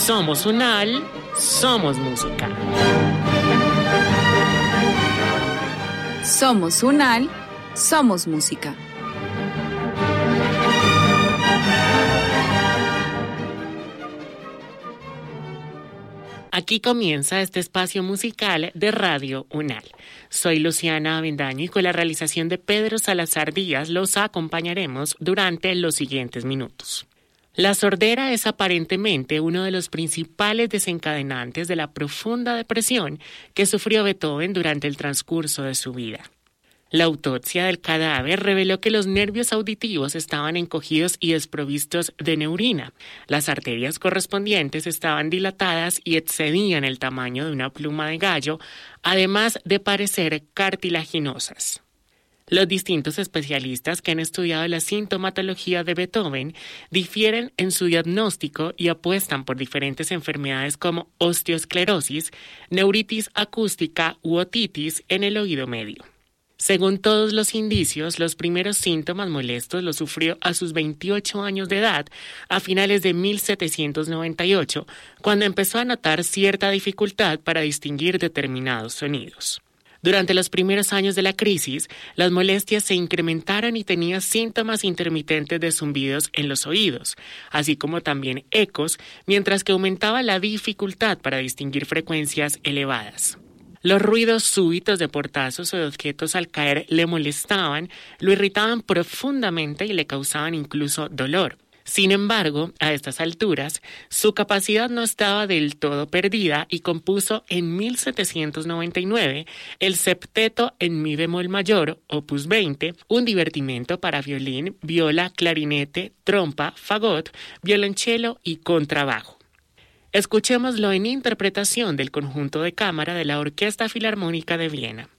Somos UNAL, somos música. Somos UNAL, somos música. Aquí comienza este espacio musical de Radio UNAL. Soy Luciana Avendaño y con la realización de Pedro Salazar Díaz los acompañaremos durante los siguientes minutos. La sordera es aparentemente uno de los principales desencadenantes de la profunda depresión que sufrió Beethoven durante el transcurso de su vida. La autopsia del cadáver reveló que los nervios auditivos estaban encogidos y desprovistos de neurina. Las arterias correspondientes estaban dilatadas y excedían el tamaño de una pluma de gallo, además de parecer cartilaginosas. Los distintos especialistas que han estudiado la sintomatología de Beethoven difieren en su diagnóstico y apuestan por diferentes enfermedades como osteoesclerosis, neuritis acústica u otitis en el oído medio. Según todos los indicios, los primeros síntomas molestos los sufrió a sus 28 años de edad, a finales de 1798, cuando empezó a notar cierta dificultad para distinguir determinados sonidos. Durante los primeros años de la crisis, las molestias se incrementaron y tenía síntomas intermitentes de zumbidos en los oídos, así como también ecos, mientras que aumentaba la dificultad para distinguir frecuencias elevadas. Los ruidos súbitos de portazos o de objetos al caer le molestaban, lo irritaban profundamente y le causaban incluso dolor. Sin embargo, a estas alturas, su capacidad no estaba del todo perdida y compuso en 1799 el septeto en mi bemol mayor, opus 20, un divertimento para violín, viola, clarinete, trompa, fagot, violonchelo y contrabajo. Escuchémoslo en interpretación del conjunto de cámara de la Orquesta Filarmónica de Viena.